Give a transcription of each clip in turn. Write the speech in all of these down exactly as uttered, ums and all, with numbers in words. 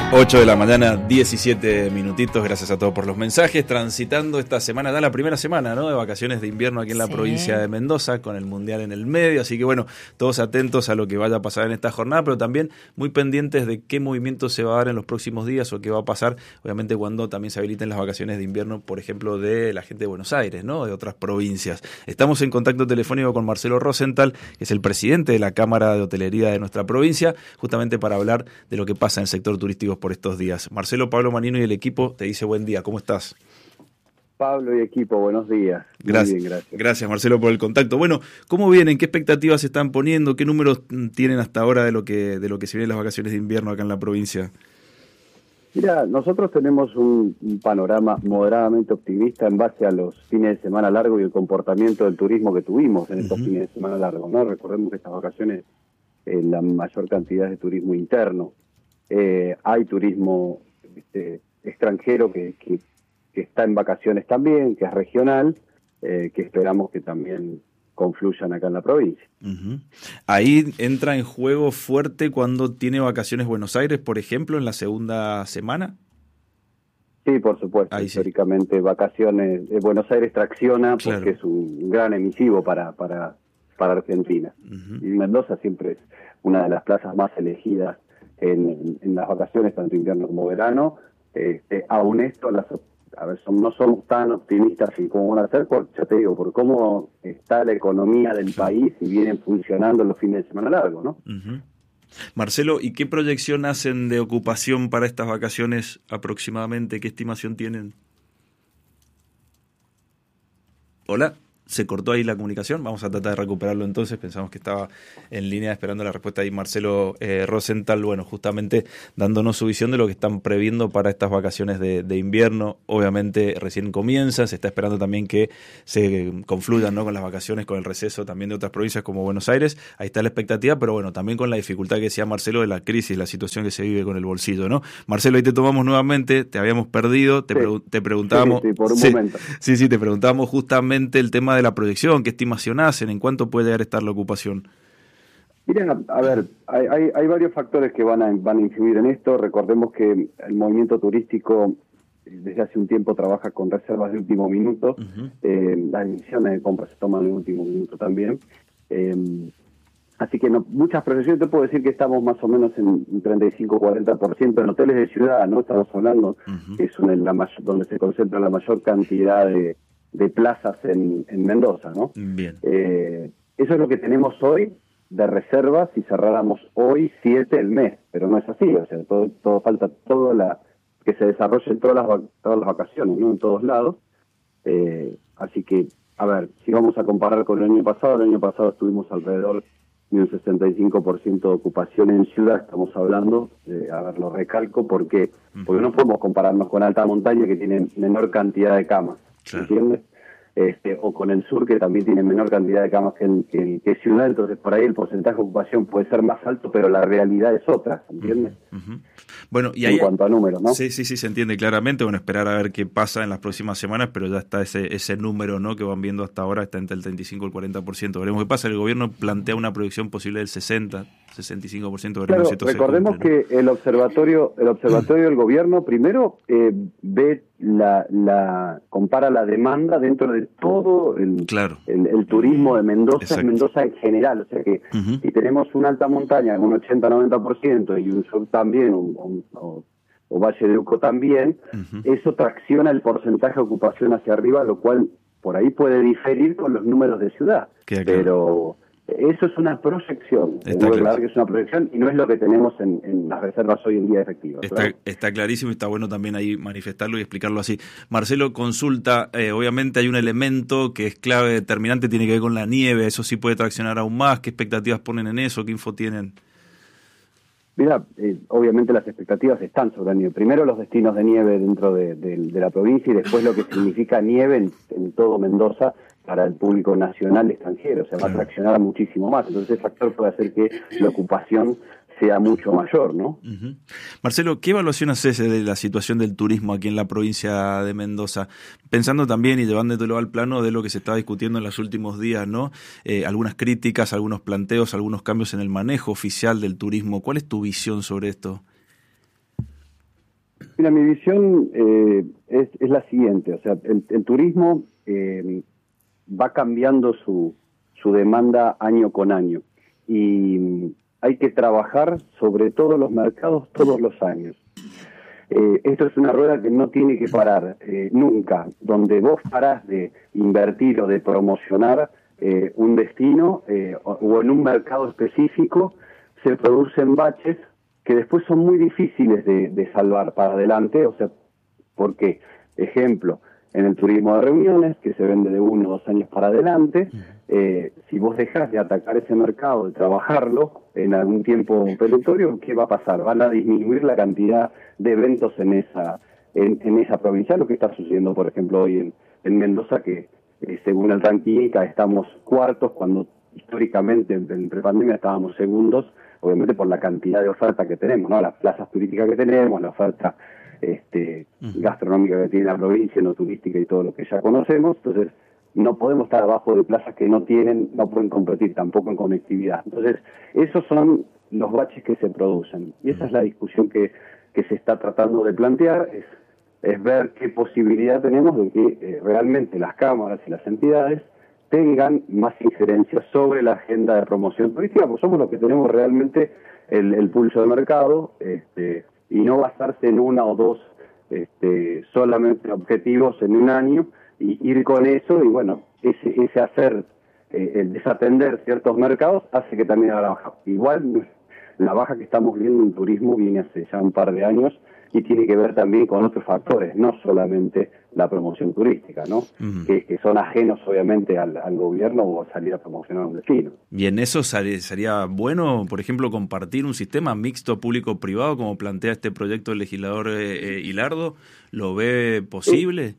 ocho de la mañana, diecisiete minutitos, gracias a todos por los mensajes, transitando esta semana, da la primera semana, ¿no?, de vacaciones de invierno aquí en la sí. provincia de Mendoza, con el Mundial en el medio, así que bueno, todos atentos a lo que vaya a pasar en esta jornada, pero también muy pendientes de qué movimiento se va a dar en los próximos días o qué va a pasar, obviamente cuando también se habiliten las vacaciones de invierno, por ejemplo, de la gente de Buenos Aires, ¿no?, de otras provincias. Estamos en contacto telefónico con Marcelo Rosenthal, que es el presidente de la Cámara de Hotelería de nuestra provincia, justamente para hablar de lo que pasa en el sector turístico por estos días. Marcelo, Pablo Manino y el equipo te dice buen día, ¿cómo estás? Pablo y equipo, buenos días. Gracias, Muy bien, gracias. Gracias, Marcelo, por el contacto. Bueno, ¿cómo vienen? ¿Qué expectativas se están poniendo? ¿Qué números tienen hasta ahora de lo que de lo que se vienen las vacaciones de invierno acá en la provincia? Mira, nosotros tenemos un, un panorama moderadamente optimista en base a los fines de semana largos y el comportamiento del turismo que tuvimos en estos uh-huh. fines de semana largos, ¿no? Recordemos que estas vacaciones, eh, la mayor cantidad de turismo interno. Eh, hay turismo este, extranjero que, que, que está en vacaciones también, que es regional, eh, que esperamos que también confluyan acá en la provincia. Uh-huh. Ahí entra en juego fuerte cuando tiene vacaciones Buenos Aires, por ejemplo, en la segunda semana. Sí, por supuesto. Ahí históricamente sí. Vacaciones de Buenos Aires tracciona porque claro. es un gran emisivo para para para Argentina. Uh-huh. Y Mendoza siempre es una de las plazas más elegidas En, en, en las vacaciones, tanto invierno como verano. Este, aún esto, las, a ver, son, no somos tan optimistas en cómo van a ser, por, ya te digo, por cómo está la economía del país y vienen funcionando los fines de semana largos, ¿no? Uh-huh. Marcelo, ¿y qué proyección hacen de ocupación para estas vacaciones aproximadamente? ¿Qué estimación tienen? Hola. Se cortó ahí la comunicación, vamos a tratar de recuperarlo entonces, pensamos que estaba en línea esperando la respuesta ahí Marcelo eh, Rosenthal, bueno, justamente dándonos su visión de lo que están previendo para estas vacaciones de, de invierno. Obviamente recién comienzan, se está esperando también que se confluyan, ¿no?, con las vacaciones, con el receso también de otras provincias como Buenos Aires, ahí está la expectativa, pero bueno, también con la dificultad que decía Marcelo de la crisis, la situación que se vive con el bolsillo, ¿no? Marcelo, ahí te tomamos nuevamente, te habíamos perdido, te, sí. pre- te preguntábamos... Sí, sí, por un sí, momento. Sí, sí, te preguntábamos justamente el tema de la proyección, qué estimación hacen, en cuánto puede llegar a estar la ocupación. Miren, a, a ver, hay, hay, hay varios factores que van a, van a influir en esto. Recordemos que el movimiento turístico desde hace un tiempo trabaja con reservas de último minuto. Uh-huh. Eh, las decisiones de compra se toman en último minuto también. Eh, así que no, muchas proyecciones, te puedo decir que estamos más o menos en un treinta y cinco a cuarenta por ciento en hoteles de ciudad, ¿no? Estamos hablando, uh-huh. que es una, la mayor, donde se concentra la mayor cantidad de de plazas en, en Mendoza, ¿no? Bien. Eh, eso es lo que tenemos hoy de reservas si cerráramos hoy siete el mes, pero no es así, o sea, todo, todo falta todo la que se desarrolle en todas las, todas las vacaciones, ¿no?, en todos lados. Eh, así que, a ver, si vamos a comparar con el año pasado, el año pasado estuvimos alrededor de un sesenta y cinco por ciento de ocupación en ciudad, estamos hablando, eh, a ver, lo recalco, porque, porque no podemos compararnos con alta montaña que tiene menor cantidad de camas. Claro. ¿Entiendes? Este, o con el sur, que también tiene menor cantidad de camas que, que, que ciudad, entonces por ahí el porcentaje de ocupación puede ser más alto, pero la realidad es otra, ¿entiendes? Uh-huh, uh-huh. Bueno, y en ahí, cuanto a números, ¿no? Sí, sí, sí, se entiende claramente. Bueno, esperar a ver qué pasa en las próximas semanas, pero ya está ese ese número, ¿no?, que van viendo hasta ahora, está entre el treinta y cinco y el cuarenta por ciento. Veremos qué pasa. El gobierno plantea una proyección posible del sesenta, sesenta y cinco por ciento. Veremos claro, si esto recordemos se cumple, ¿no? que el observatorio el observatorio del gobierno primero eh, ve la la compara la demanda dentro de todo el, claro. el, el turismo de Mendoza, Mendoza en general, o sea que uh-huh. si tenemos una alta montaña un ochenta a noventa por ciento y un sur también, un, un, o, o Valle de Uco también, uh-huh. eso tracciona el porcentaje de ocupación hacia arriba, lo cual por ahí puede diferir con los números de ciudad, Queda pero claro. eso es una proyección, está claro. que es una proyección y no es lo que tenemos en, en las reservas hoy en día efectivas. Está, ¿verdad? está clarísimo y está bueno también ahí manifestarlo y explicarlo así. Marcelo, consulta, eh, obviamente hay un elemento que es clave, determinante, tiene que ver con la nieve, eso sí puede traccionar aún más. ¿Qué expectativas ponen en eso? ¿Qué info tienen? Mira, eh, obviamente las expectativas están sobre la nieve. Primero los destinos de nieve dentro de, de, de la provincia y después lo que significa nieve en, en todo Mendoza para el público nacional y extranjero. O sea, va a traccionar muchísimo más. Entonces ese factor puede hacer que la ocupación sea mucho mayor, ¿no? Uh-huh. Marcelo, ¿qué evaluación haces de la situación del turismo aquí en la provincia de Mendoza? Pensando también y llevándotelo al plano de lo que se estaba discutiendo en los últimos días, ¿no? Eh, algunas críticas, algunos planteos, algunos cambios en el manejo oficial del turismo. ¿Cuál es tu visión sobre esto? Mira, mi visión eh, es, es la siguiente, o sea, el, el turismo eh, va cambiando su, su demanda año con año y hay que trabajar sobre todos los mercados todos los años. Eh, esto es una rueda que no tiene que parar eh, nunca. Donde vos parás de invertir o de promocionar eh, un destino eh, o, o en un mercado específico, se producen baches que después son muy difíciles de, de salvar para adelante. O sea, porque, ejemplo, en el turismo de reuniones, que se vende de uno o dos años para adelante, eh, si vos dejás de atacar ese mercado, de trabajarlo en algún tiempo perentorio, ¿qué va a pasar? Van a disminuir la cantidad de eventos en esa en, en esa provincia, lo que está sucediendo, por ejemplo, hoy en, en Mendoza, que eh, según el ranking I C A estamos cuartos, cuando históricamente en prepandemia estábamos segundos, obviamente por la cantidad de oferta que tenemos, ¿no? Las plazas turísticas que tenemos, la oferta este uh-huh. gastronómica que tiene la provincia, no turística y todo lo que ya conocemos. Entonces no podemos estar abajo de plazas que no tienen, no pueden competir tampoco en conectividad. Entonces esos son los baches que se producen y esa es la discusión que, que se está tratando de plantear, es, es ver qué posibilidad tenemos de que eh, realmente las cámaras y las entidades tengan más injerencia sobre la agenda de promoción turística, porque somos los que tenemos realmente el, el pulso del mercado, este y no basarse en una o dos este, solamente objetivos en un año y ir con eso y bueno, ese, ese hacer, eh, el desatender ciertos mercados hace que también haga la baja. Igual la baja que estamos viendo en turismo viene hace ya un par de años y tiene que ver también con otros factores, no solamente la promoción turística, ¿no? Uh-huh. que, que son ajenos obviamente al, al gobierno o salir a promocionar un destino. Y en eso sería bueno, por ejemplo, compartir un sistema mixto público-privado como plantea este proyecto del legislador eh, Hilardo. ¿Lo ve posible?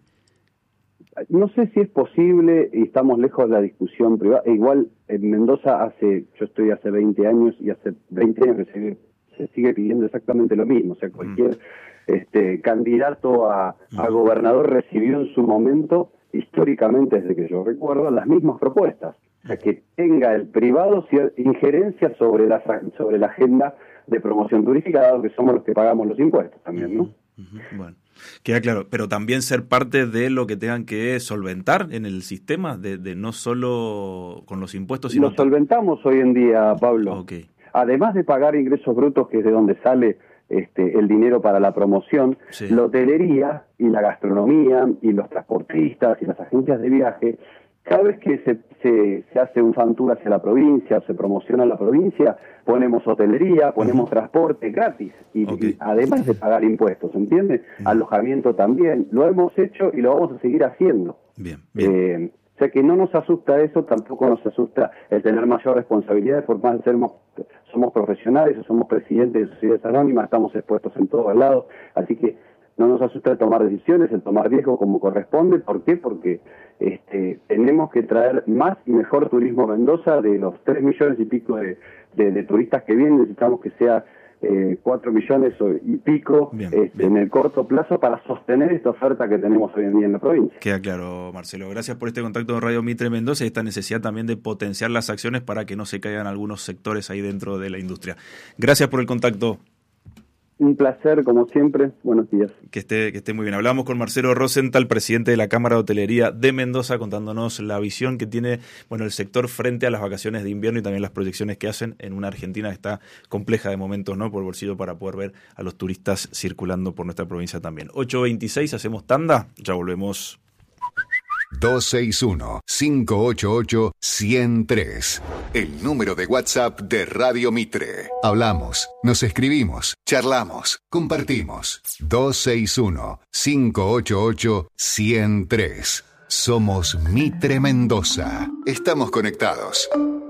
Eh, no sé si es posible y estamos lejos de la discusión privada. E igual en Mendoza hace, yo estoy hace veinte años y hace veinte años que se se sigue pidiendo exactamente lo mismo, o sea, cualquier mm. este candidato a, a gobernador recibió en su momento, históricamente desde que yo recuerdo, las mismas propuestas, o sea, que tenga el privado injerencia sobre la sobre la agenda de promoción turística, dado que somos los que pagamos los impuestos también, ¿no? Uh-huh. Bueno, queda claro, pero también ser parte de lo que tengan que solventar en el sistema, de, de no solo con los impuestos, sino... Lo solventamos hoy en día, Pablo. Okay. Además de pagar ingresos brutos, que es de donde sale este, el dinero para la promoción, sí. La hotelería y la gastronomía y los transportistas y las agencias de viaje, cada vez que se, se, se hace un fan tour hacia la provincia o se promociona la provincia, ponemos hotelería, ponemos uh-huh. transporte gratis y, okay. y además de pagar impuestos, ¿entiendes? Uh-huh. Alojamiento también. Lo hemos hecho y lo vamos a seguir haciendo. Bien, bien. Eh, O sea que no nos asusta eso, tampoco nos asusta el tener mayor responsabilidad, por más de ser somos profesionales, somos presidentes de sociedades anónimas, estamos expuestos en todos lados, así que no nos asusta el tomar decisiones, el tomar riesgo como corresponde. ¿Por qué? Porque este, tenemos que traer más y mejor turismo a Mendoza. De los tres millones y pico de, de, de turistas que vienen, necesitamos que sea Eh, cuatro millones y pico bien, este, bien. en el corto plazo para sostener esta oferta que tenemos hoy en día en la provincia. Queda claro, Marcelo. Gracias por este contacto con Radio Mitre Mendoza y esta necesidad también de potenciar las acciones para que no se caigan algunos sectores ahí dentro de la industria. Gracias por el contacto. Un placer, como siempre. Buenos días. Que esté, que esté muy bien. Hablamos con Marcelo Rosenthal, presidente de la Cámara de Hotelería de Mendoza, contándonos la visión que tiene bueno el sector frente a las vacaciones de invierno y también las proyecciones que hacen en una Argentina que está compleja de momentos, ¿no? Por bolsillo, para poder ver a los turistas circulando por nuestra provincia también. ocho veintiséis, hacemos tanda, ya volvemos. dos seis uno, cinco ocho ocho, uno cero tres. El número de WhatsApp de Radio Mitre. Hablamos, nos escribimos, charlamos, compartimos. dos seis uno, cinco ocho ocho, uno cero tres. Somos Mitre Mendoza. Estamos conectados.